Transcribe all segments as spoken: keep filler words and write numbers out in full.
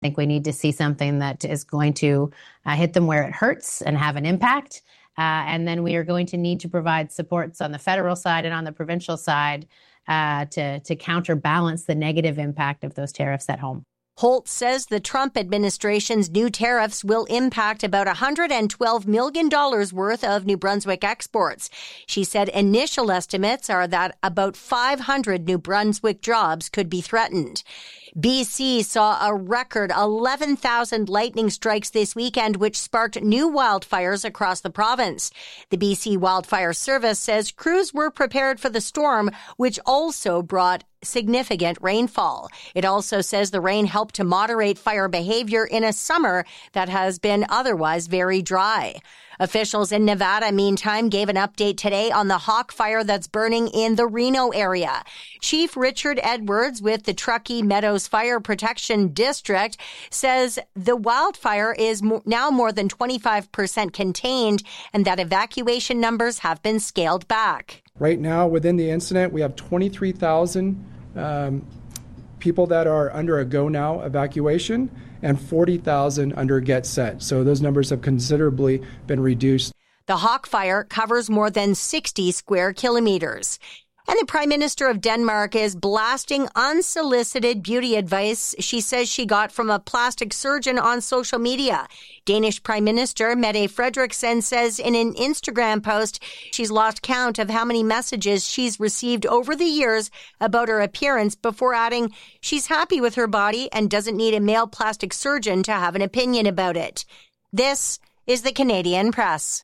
I think we need to see something that is going to uh, hit them where it hurts and have an impact. Uh, and then we are going to need to provide supports on the federal side and on the provincial side uh, to, to counterbalance the negative impact of those tariffs at home. Holt says the Trump administration's new tariffs will impact about one hundred twelve million dollars worth of New Brunswick exports. She said initial estimates are that about five hundred New Brunswick jobs could be threatened. B C saw a record eleven thousand lightning strikes this weekend, which sparked new wildfires across the province. The B C Wildfire Service says crews were prepared for the storm, which also brought significant rainfall. It also says the rain helped to moderate fire behavior in a summer that has been otherwise very dry. Officials in Nevada, meantime, gave an update today on the hawk fire that's burning in the Reno area. Chief Richard Edwards with the Truckee Meadows Fire Protection District says the wildfire is mo- now more than twenty-five percent contained and that evacuation numbers have been scaled back. Right now, within the incident, we have twenty-three thousand um, people that are under a go now evacuation and forty thousand under get set. So those numbers have considerably been reduced. The hawk fire covers more than sixty square kilometers. And the Prime Minister of Denmark is blasting unsolicited beauty advice she says she got from a plastic surgeon on social media. Danish Prime Minister Mette Frederiksen says in an Instagram post she's lost count of how many messages she's received over the years about her appearance, before adding she's happy with her body and doesn't need a male plastic surgeon to have an opinion about it. This is the Canadian Press.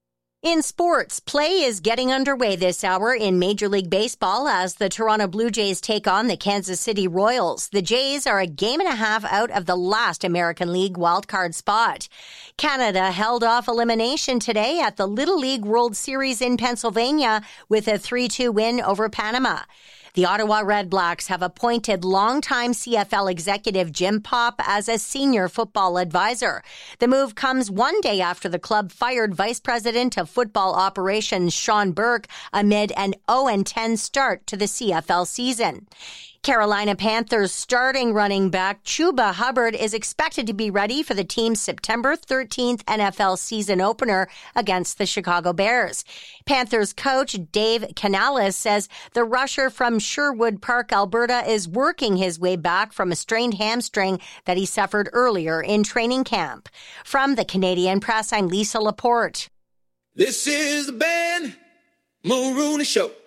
In sports, play is getting underway this hour in Major League Baseball as the Toronto Blue Jays take on the Kansas City Royals. The Jays are a game and a half out of the last American League wildcard spot. Canada held off elimination today at the Little League World Series in Pennsylvania with a three two win over Panama. The Ottawa Redblacks have appointed longtime C F L executive Jim Popp as a senior football advisor. The move comes one day after the club fired Vice President of Football Operations Sean Burke amid an oh and ten start to the C F L season. Carolina Panthers starting running back Chuba Hubbard is expected to be ready for the team's September thirteenth N F L season opener against the Chicago Bears. Panthers coach Dave Canales says the rusher from Sherwood Park, Alberta, is working his way back from a strained hamstring that he suffered earlier in training camp. From the Canadian Press, I'm Lisa Laporte. This is the Ben Mulrooney Show.